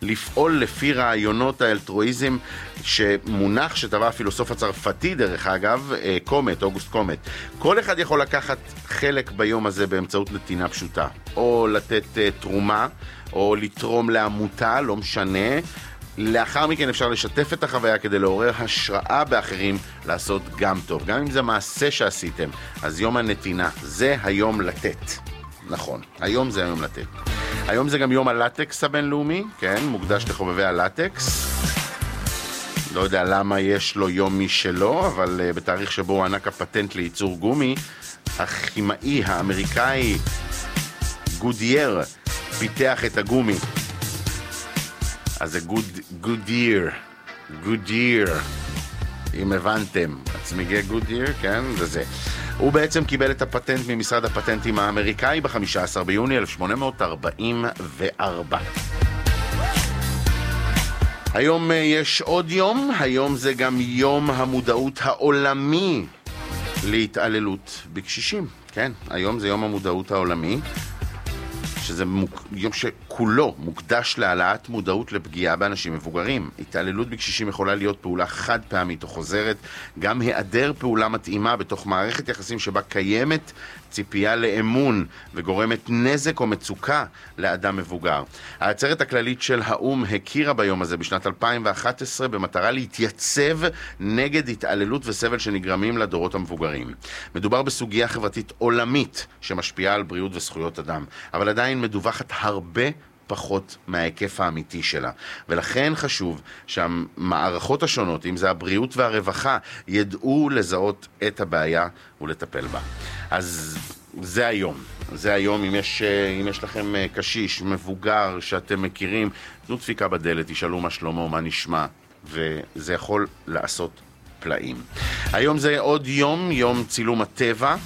לפעול לפי רעיונות האלטרואיזם שמונח שטבע הפילוסוף הצרפתי דרך אגב, קומט, אוגוסט קומט. כל אחד יכול לקחת חלק ביום הזה באמצעות נתינה פשוטה, או לתת תרומה, או לתרום לעמותה, לא משנה. לאחר מכן אפשר לשתף את החוויה כדי לעורר השראה באחרים לעשות גם טוב, גם אם זה מעשה שעשיתם. אז יום הנתינה, זה היום לתת. נכון, היום זה היום לתת. היום זה גם יום הלטקס הבינלאומי, כן, מוקדש לחובבי הלטקס. לא יודע למה יש לו יום משלו, אבל בתאריך שבו הוא ענק הפטנט לייצור גומי, הכימאי האמריקאי גודייר פיתח את הגומי. אז זה גודיר, אם הבנתם, הצמיגי גודיר, כן, זה זה. הוא בעצם קיבל את הפטנט ממשרד הפטנטים האמריקאי ב-15 ביוני 1844. היום יש עוד יום, היום זה גם יום המודעות העולמי להתעללות בקשישים. כן, היום זה יום המודעות העולמי, שזה יום שכולו מוקדש להעלאת מודעות לפגיעה באנשים מבוגרים. התעללות בקשישים יכולה להיות פעולה חד פעמית או חוזרת, גם היעדר פעולה מתאימה בתוך מערכת יחסים שבה קיימת ציפייה לאמון וגורמת נזק או מצוקה לאדם מבוגר. העצרת הכללית של האום הכירה ביום הזה בשנת 2011 במטרה להתייצב נגד התעללות וסבל שנגרמים לדורות המבוגרים. מדובר בסוגיה חברתית עולמית שמשפיעה על בריאות וזכויות אדם, אבל עדיין מדווחת הרבה פחות מההיקף האמיתי שלה. ולכן חשוב שהמערכות השונות, אם זה הבריאות והרווחה, ידעו לזהות את הבעיה ולטפל בה. אז זה היום. זה היום, אם יש לכם קשיש, מבוגר שאתם מכירים, זו דפיקה בדלת, תשאלו מה שלמה, מה נשמע, וזה יכול לעשות פלאים. היום זה עוד יום, יום צילום הטבע,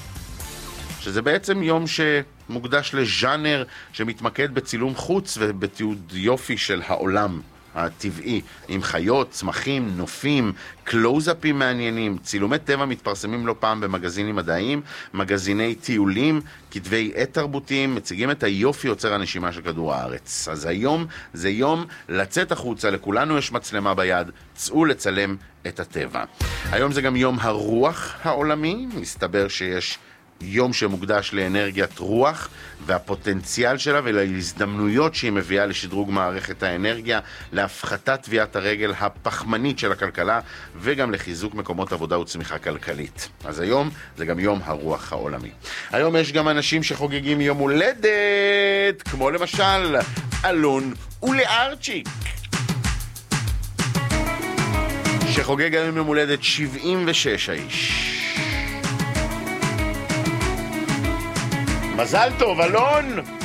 שזה בעצם יום שמוקדש לז'אנר שמתמקד בצילום חוץ ובתיעוד יופי של העולם הטבעי, עם חיות, צמחים, נופים, קלוזאפים מעניינים. צילומי טבע מתפרסמים לא פעם במגזינים מדעיים, מגזיני טיולים, כתבי עת תרבותיים, מציגים את היופי יוצר הנשימה של כדור הארץ. אז היום זה יום לצאת החוצה, לכולנו יש מצלמה ביד, צאו לצלם את הטבע. היום זה גם יום הרוח העולמי, מסתבר שיש יום שמוקדש לאנרגיית רוח והפוטנציאל שלה ולהזדמנויות שהיא מביאה לשדרוג מערכת האנרגיה, להפחתת טביעת הרגל הפחמנית של הכלכלה וגם לחיזוק מקומות עבודה וצמיחה כלכלית. אז היום זה גם יום הרוח העולמי. היום יש גם אנשים שחוגגים יום הולדת, כמו למשל אלון ולארצ'יק, שחוגג היום יום הולדת 76 האיש. מזל טוב, אלון!